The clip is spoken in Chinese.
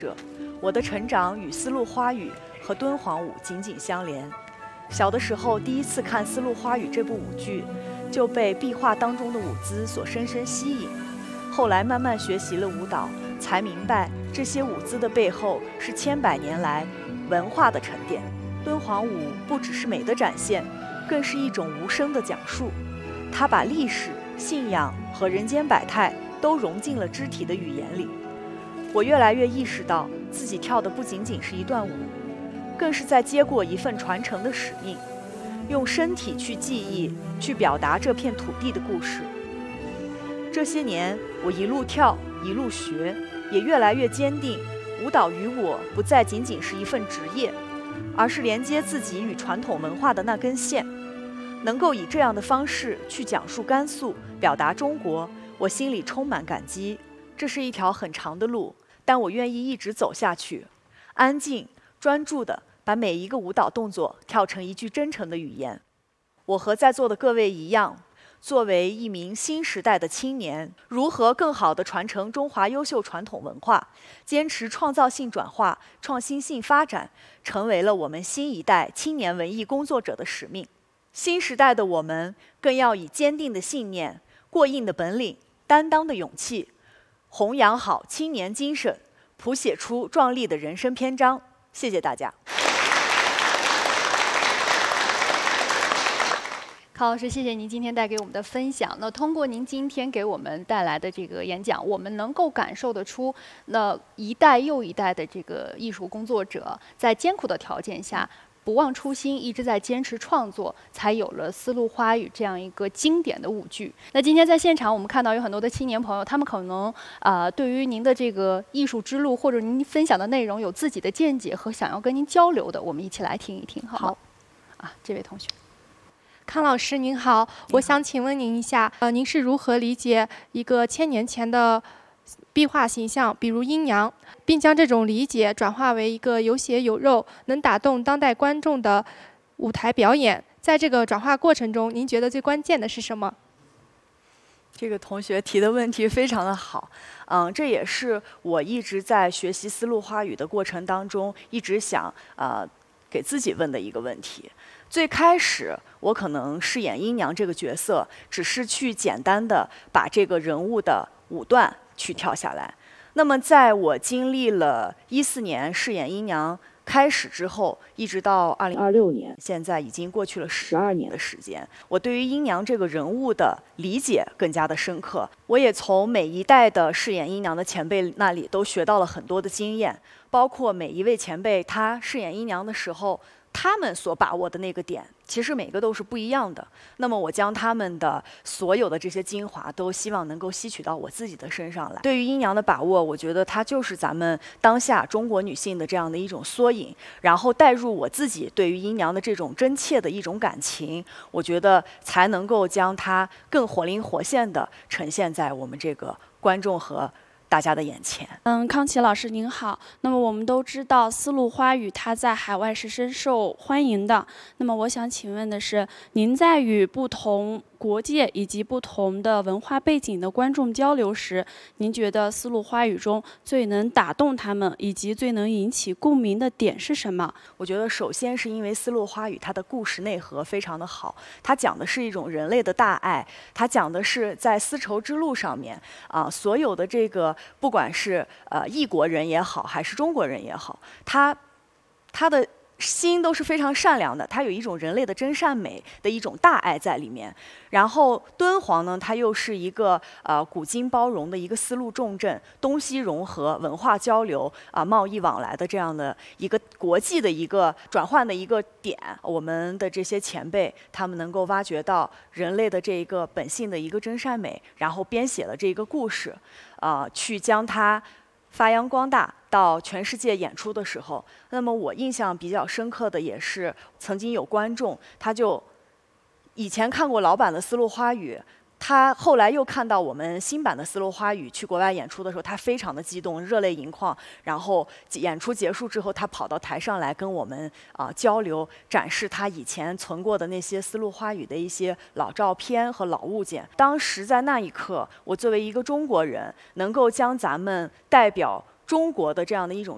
我的成长与丝路花语和敦煌舞紧紧相连。小的时候第一次看《丝路花语》这部舞剧，就被壁画当中的舞姿所深深吸引。后来慢慢学习了舞蹈，才明白这些舞姿的背后是千百年来文化的沉淀。敦煌舞不只是美的展现，更是一种无声的讲述。它把历史、信仰和人间百态都融进了肢体的语言里。我越来越意识到，自己跳的不仅仅是一段舞，更是在接过一份传承的使命，用身体去记忆，去表达这片土地的故事。这些年，我一路跳，一路学，也越来越坚定，舞蹈于我不再仅仅是一份职业，而是连接自己与传统文化的那根线。能够以这样的方式去讲述甘肃，表达中国，我心里充满感激。这是一条很长的路，但我愿意一直走下去，安静、专注地把每一个舞蹈动作跳成一句真诚的语言。我和在座的各位一样，作为一名新时代的青年，如何更好地传承中华优秀传统文化，坚持创造性转化、创新性发展，成为了我们新一代青年文艺工作者的使命。新时代的我们，更要以坚定的信念、过硬的本领、担当的勇气，弘扬好青年精神，谱写出壮丽的人生篇章。谢谢大家。 郝老师，谢谢您今天带给我们的分享。那通过您今天给我们带来的这个演讲，我们能够感受得出，那一代又一代的这个艺术工作者，在艰苦的条件下，不忘初心，一直在坚持创作，才有了《丝路花语》这样一个经典的舞剧。那今天在现场，我们看到有很多的青年朋友，他们可能对于您的这个艺术之路或者您分享的内容有自己的见解和想要跟您交流的，我们一起来听一听，好吗？这位同学。 康老师您好，我想请问您一下，您是如何理解一个1000年前的壁画形象，比如阴阳，并将这种理解转化为一个有血有肉、能打动当代观众的舞台表演？在这个转化过程中，您觉得最关键的是什么？ 这个同学提的问题非常的好，这也是我一直在学习丝路花语的过程当中，一直想给自己问的一个问题。最开始，我可能饰演阴娘这个角色，只是去简单的把这个人物的舞段去跳下来。那么，在我经历了14年饰演阴娘开始之后，一直到2026年，现在已经过去了12年的时间，我对于阴娘这个人物的理解更加的深刻。我也从每一代的饰演阴娘的前辈那里都学到了很多的经验，包括每一位前辈他饰演阴娘的时候，他们所把握的那个点，其实每个都是不一样的。那么我将他们的所有的这些精华，都希望能够吸取到我自己的身上来。对于阴阳的把握，我觉得它就是咱们当下中国女性的这样的一种缩影，然后带入我自己对于阴阳的这种真切的一种感情，我觉得才能够将它更活灵活现的呈现在我们这个观众和大家的眼前。 康琪老师您好。那么我们都知道丝路花语它在海外是深受欢迎的。那么我想请问的是，您在与不同国界以及不同的文化背景的观众交流时，您觉得丝路花语中最能打动他们以及最能引起共鸣的点是什么？ 我觉得首先是因为丝路花语它的故事内核非常的好，它讲的是一种人类的大爱，它讲的是在丝绸之路上面所有的这个不管是异国人也好，还是中国人也好，他的心都是非常善良的，它有一种人类的真善美的一种大爱在里面。然后敦煌呢，它又是一个古今包容的一个丝路重镇，东西融合、文化交流贸易往来的这样的一个国际的一个转换的一个点。我们的这些前辈，他们能够挖掘到人类的这一个本性的一个真善美，然后编写了这个故事，去将它发扬光大到全世界演出的时候，那么我印象比较深刻的也是曾经有观众，他就以前看过老版的丝路花语，他后来又看到我们新版的丝路花语去国外演出的时候，他非常的激动，热泪盈眶。然后演出结束之后，他跑到台上来跟我们交流，展示他以前存过的那些丝路花语的一些老照片和老物件。当时在那一刻，我作为一个中国人，能够将咱们代表中国的这样的一种